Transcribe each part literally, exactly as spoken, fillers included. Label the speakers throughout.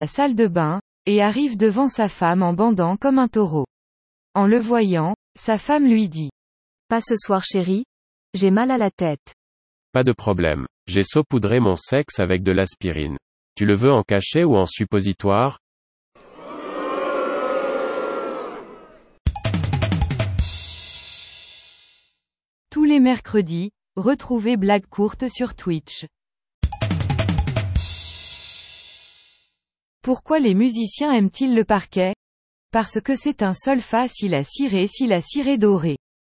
Speaker 1: la salle de bain, et arrive devant sa femme en bandant comme un taureau. En le voyant, sa femme lui dit.
Speaker 2: Pas ce soir chérie. J'ai mal à la tête.
Speaker 3: Pas de problème. J'ai saupoudré mon sexe avec de l'aspirine. Tu le veux en cachet ou en suppositoire?
Speaker 1: Tous les mercredis, retrouvez Blague courte sur Twitch. Pourquoi les musiciens aiment-ils le parquet? Parce que c'est un sol facile à cirer si la cire est dorée.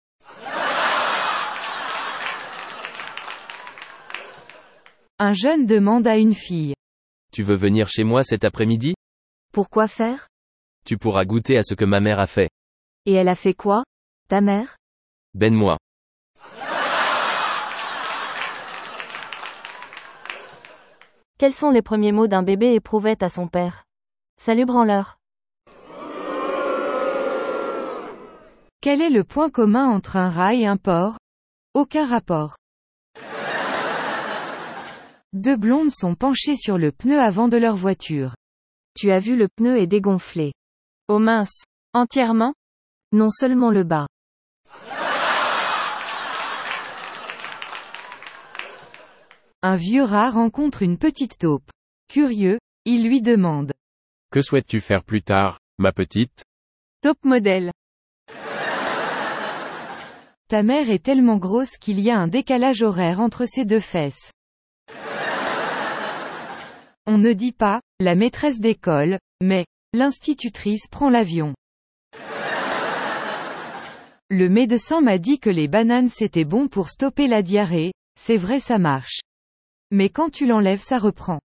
Speaker 1: Un jeune demande à une fille.
Speaker 4: Tu veux venir chez moi cet après-midi?
Speaker 2: Pourquoi faire?
Speaker 4: Tu pourras goûter à ce que ma mère a fait.
Speaker 2: Et elle a fait quoi, ta mère?
Speaker 4: Ben-moi.
Speaker 2: Quels sont les premiers mots d'un bébé éprouvette à son père? Salut branleur.
Speaker 1: Quel est le point commun entre un rat et un porc? Aucun rapport. Deux blondes sont penchées sur le pneu avant de leur voiture.
Speaker 2: Tu as vu le pneu est dégonflé. Oh mince. Entièrement? Non seulement le bas.
Speaker 1: Un vieux rat rencontre une petite taupe. Curieux, il lui demande.
Speaker 3: Que souhaites-tu faire plus tard, ma petite?
Speaker 1: Top modèle. Ta mère est tellement grosse qu'il y a un décalage horaire entre ses deux fesses. On ne dit pas, la maîtresse d'école, mais, l'institutrice prend l'avion. Le médecin m'a dit que les bananes c'était bon pour stopper la diarrhée, c'est vrai ça marche. Mais quand tu l'enlèves ça reprend.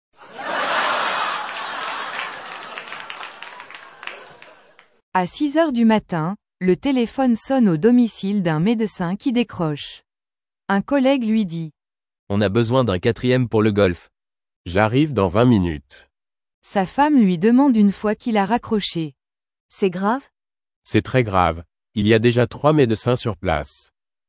Speaker 1: À six heures du matin, le téléphone sonne au domicile d'un médecin qui décroche. Un collègue lui dit.
Speaker 4: On a besoin d'un quatrième pour le golf.
Speaker 3: J'arrive dans vingt minutes.
Speaker 1: Sa femme lui demande une fois qu'il a raccroché.
Speaker 2: C'est grave?
Speaker 3: C'est très grave. Il y a déjà trois médecins sur place.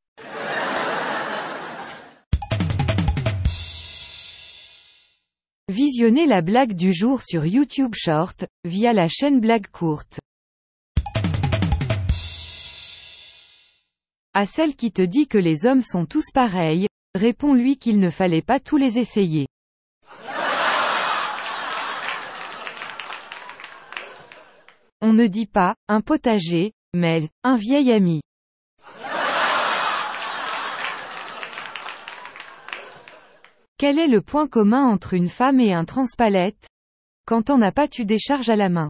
Speaker 1: Visionnez la blague du jour sur YouTube Short, via la chaîne Blague courte. À celle qui te dit que les hommes sont tous pareils, réponds-lui qu'il ne fallait pas tous les essayer. On ne dit pas, un potager, mais, un vieil ami. Quel est le point commun entre une femme et un transpalette? Quand t'en as pas tu décharges à la main.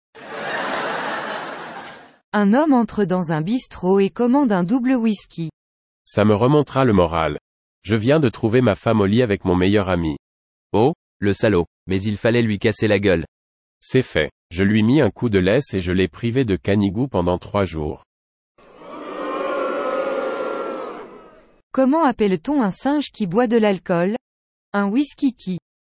Speaker 1: Un homme entre dans un bistrot et commande un double whisky.
Speaker 3: Ça me remontera le moral. Je viens de trouver ma femme au lit avec mon meilleur ami.
Speaker 4: Oh, le salaud. Mais il fallait lui casser la gueule.
Speaker 3: C'est fait. Je lui mis un coup de laisse et je l'ai privé de canigou pendant trois jours.
Speaker 1: Comment appelle-t-on un singe qui boit de l'alcool? Un whisky qui.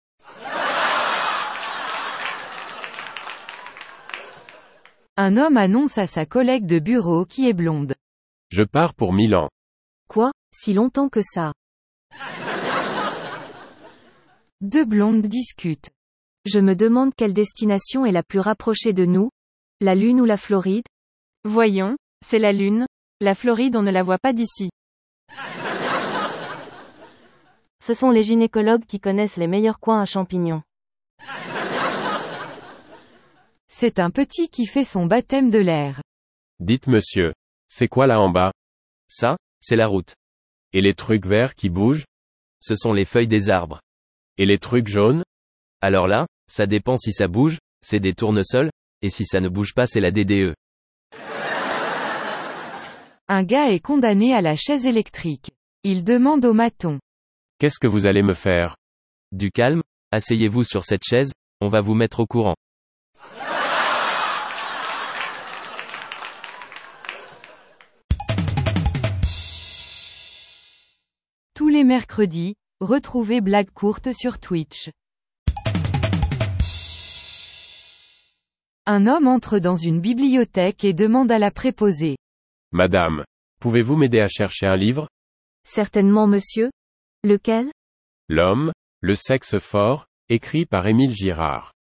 Speaker 1: Un homme annonce à sa collègue de bureau qui est blonde.
Speaker 3: Je pars pour Milan.
Speaker 2: Quoi, si longtemps que ça?
Speaker 1: Deux blondes discutent.
Speaker 2: Je me demande quelle destination est la plus rapprochée de nous? La Lune ou la Floride?
Speaker 5: Voyons, c'est la Lune. La Floride on ne la voit pas d'ici.
Speaker 2: Ce sont les gynécologues qui connaissent les meilleurs coins à champignons.
Speaker 1: C'est un petit qui fait son baptême de l'air.
Speaker 3: Dites monsieur. C'est quoi là en bas?
Speaker 4: Ça, c'est la route.
Speaker 3: Et les trucs verts qui bougent?
Speaker 4: Ce sont les feuilles des arbres.
Speaker 3: Et les trucs jaunes?
Speaker 4: Alors là, ça dépend si ça bouge, c'est des tournesols, et si ça ne bouge pas c'est la D D E.
Speaker 1: Un gars est condamné à la chaise électrique. Il demande au maton.
Speaker 3: Qu'est-ce que vous allez me faire?
Speaker 4: Du calme, asseyez-vous sur cette chaise, on va vous mettre au courant.
Speaker 1: Tous les mercredis, retrouvez Blague courte sur Twitch. Un homme entre dans une bibliothèque et demande à la préposée.
Speaker 3: Madame, pouvez-vous m'aider à chercher un livre?
Speaker 2: Certainement monsieur. Lequel?
Speaker 3: L'homme, le sexe fort, écrit par Émile Girard.